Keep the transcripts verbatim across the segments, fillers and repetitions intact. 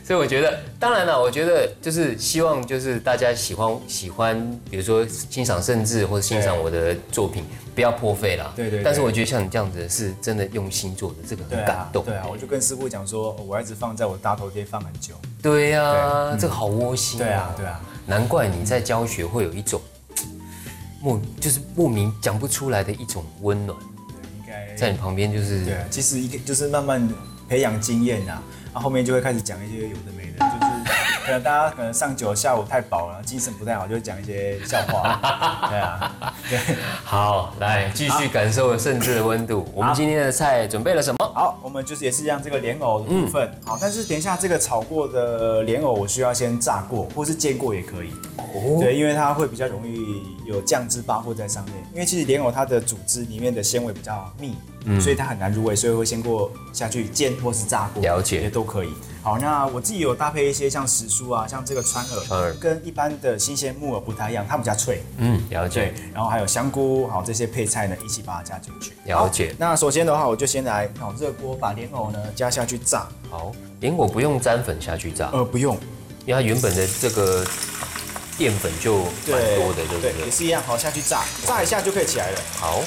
所以我觉得，当然了，我觉得就是希望就是大家喜欢喜欢，比如说欣赏甚至或者欣赏我的作品，不要破费啦。 对 对, 对。 但是我觉得像你这样子是真的用心做的，这个很感动。 对啊，对啊，我就跟师傅讲说，我一直放在我大头贴放很久。 对呀、啊，这个好窝心。 对啊，对啊。 难怪你在教学会有一种莫就是莫名讲不出来的一种温暖。 应该在你旁边就是。 对啊，其实一个就是慢慢培养经验啊。然后后面就会开始讲一些有的没的，就是可能大家可能上酒下午太饱了，精神不太好，就会讲一些笑话。对啊，对。 好，来继续感受甚至的温度。我们今天的菜准备了什么？ 好，我们就是也是让这个莲藕的部分。嗯、好，但是等一下这个炒过的莲藕，我需要先炸过，或是煎过也可以。哦。对，因为它会比较容易有酱汁扒附在上面。因为其实莲藕它的组织里面的纤维比较密。嗯、所以它很难入味，所以会先过下去煎或是炸过， 了解， 也都可以。好，那我自己有搭配一些像时蔬啊，像这个川耳，川耳跟一般的新鲜木耳不太一样，它比较脆。 嗯，了解。 然后还有香菇，好这些配菜呢，一起把它加进去。 了解。 那首先的话，我就先来好热锅把莲藕呢加下去炸。 好，莲藕不用沾粉下去炸。 呃，不用， 因为它原本的这个淀粉就蛮多的，对不对？ 对，也是一样，好下去炸，炸一下就可以起来了。 好。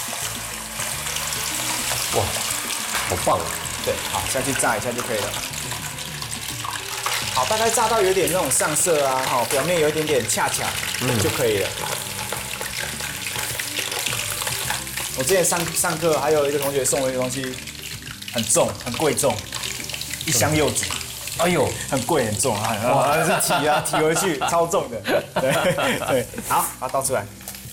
哇，好棒啊！ 对，好下去炸一下就可以了。好，大概炸到有点那种上色啊，好，表面有一点点恰恰，嗯，就可以了。我之前上上课还有一个同学送我一个东西，很重，很贵重，一箱柚子。哎呦，很贵很重啊！哇，是提啊，提回去超重的。对对，好，把它倒出来。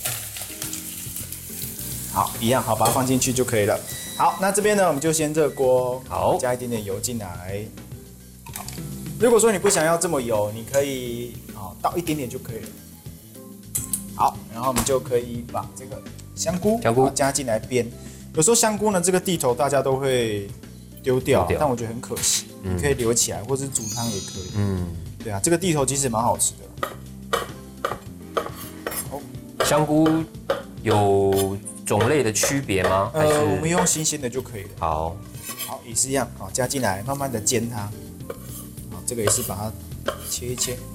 好，一样，好，把它放进去就可以了。好，那这边呢，我们就先热锅， 好， 加一点点油进来。好，如果说你不想要这么油，你可以哦倒一点点就可以了。好，然后我们就可以把这个香菇香菇加进来煸。有时候香菇呢，这个地头大家都会丢掉，丢掉但我觉得很可惜，嗯、你可以留起来，或者煮汤也可以。嗯，对啊，这个地头其实蛮好吃的。 好，香菇有种类的区别吗？还是呃，我们用新鲜的就可以了。 好， 好，也是一样，好加进来，慢慢的煎它。好，这个也是把它切一切。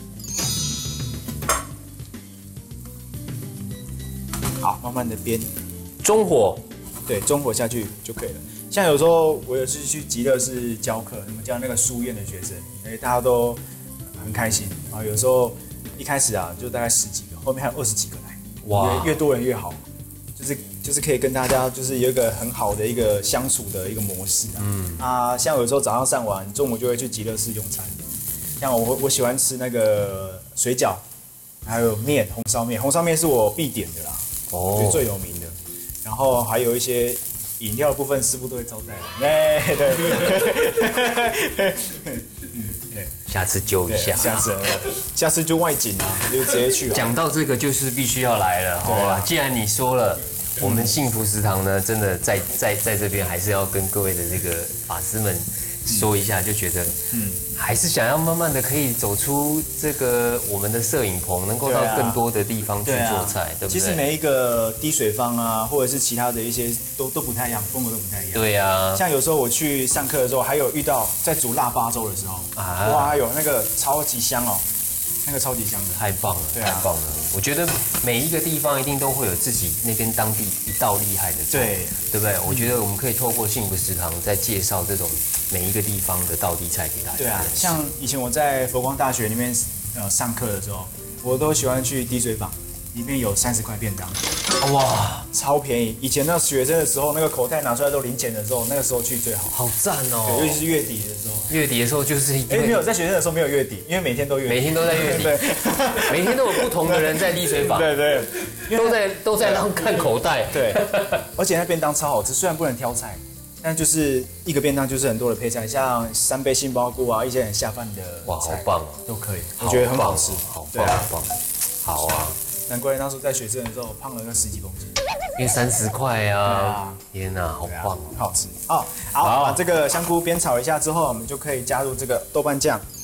好，慢慢的煸， 中火， 对，中火下去就可以了。像有时候我也是去极乐寺教课，你们教那个书院的学生，哎，大家都很开心啊。有时候一开始啊，就大概十几个，后面还有二十几个来，哇，越多人越好。就是就是可以跟大家就是有一个很好的一个相处的一个模式啊。嗯啊，像有时候早上上完，中午就会去极乐寺用餐。像我我喜欢吃那个水饺，还有面，红烧面，红烧面是我必点的啦，哦，最有名的。然后还有一些饮料的部分，师傅都会招待我。哎，对对。 嗯，对，下次揪一下， 下次下次就外景啊，就直接去。 讲到这个，就是必须要来了，好吧？既然你说了，我们幸福食堂呢，真的在在在这边还是要跟各位的这个法师们说一下，就觉得，嗯，还是想要慢慢的可以走出这个我们的摄影棚，能够到更多的地方去做菜，对不对？ 其实每一个滴水坊啊，或者是其他的一些都都不太一样，风格都不太一样。 对呀，像有时候我去上课的时候，还有遇到在煮腊八粥的时候，啊，哇，有那个超级香哦。那个超级香的， 太棒了，太棒了！我觉得每一个地方一定都会有自己那边当地一道厉害的菜，对，对不对？我觉得我们可以透过幸福食堂再介绍这种每一个地方的道地菜给大家。 对啊，像以前我在佛光大学里面呃上课的时候，我都喜欢去滴水坊，里面有三十块便当，哇，超便宜！以前那学生的时候，那个口袋拿出来都零钱的时候，那个时候去最好。 好赞哦！ 对，尤其是月底的时候。 月底的时候就是哎，没有在学生的时候没有月底，因为每天都月底， 每天都在月底，对，每天都有不同的人在滴水坊， 对对， 都在都在让看口袋， 对，而且那便当超好吃，虽然不能挑菜，但就是一个便当就是很多的配菜，像三杯杏鲍菇啊，一些很下饭的， 哇，好棒啊， 都可以，我觉得很好吃， 好棒，好棒，好啊， 难怪那时候在学生的时候胖了那十几公斤。 因为三十块啊！天哪，好棒， 好吃哦！好，把这个香菇煸炒一下之后，我们就可以加入这个豆瓣酱。